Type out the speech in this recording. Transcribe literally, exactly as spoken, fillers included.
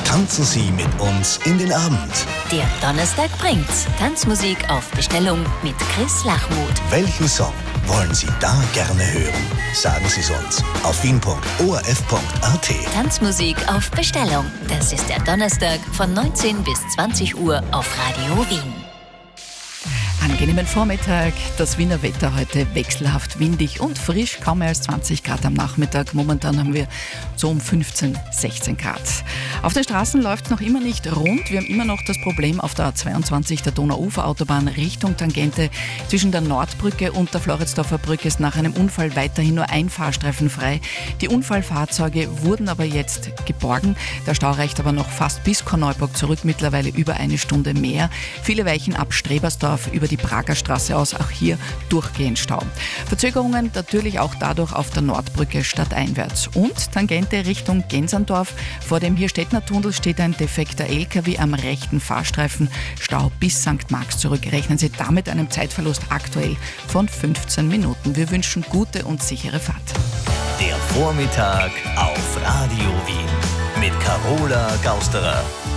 Tanzen Sie mit uns in den Abend. Der Donnerstag bringt's. Tanzmusik auf Bestellung mit Chris Lachmuth. Welchen Song wollen Sie da gerne hören? Sagen Sie es uns auf wien punkt o r f punkt a t. Tanzmusik auf Bestellung. Das ist der Donnerstag von neunzehn bis zwanzig Uhr auf Radio Wien. Angenehmen Vormittag. Das Wiener Wetter heute wechselhaft windig und frisch, kaum mehr als zwanzig Grad am Nachmittag. Momentan haben wir so um fünfzehn, sechzehn Grad. Auf den Straßen läuft es noch immer nicht rund. Wir haben immer noch das Problem auf der A zweiundzwanzig, der Donauuferautobahn Richtung Tangente. Zwischen der Nordbrücke und der Floridsdorfer Brücke ist nach einem Unfall weiterhin nur ein Fahrstreifen frei. Die Unfallfahrzeuge wurden aber jetzt geborgen. Der Stau reicht aber noch fast bis Korneuburg zurück, mittlerweile über eine Stunde mehr. Viele weichen ab Strebersdorf über die Prager Straße aus, auch hier durchgehend Stau. Verzögerungen natürlich auch dadurch auf der Nordbrücke stadteinwärts. Und Tangente Richtung Gensandorf. Vor dem Hirstädtner-Tunnel steht ein defekter L K W am rechten Fahrstreifen. Stau bis Sankt Marx zurück. Rechnen Sie damit einem Zeitverlust aktuell von fünfzehn Minuten. Wir wünschen gute und sichere Fahrt. Der Vormittag auf Radio Wien mit Carola Gausterer.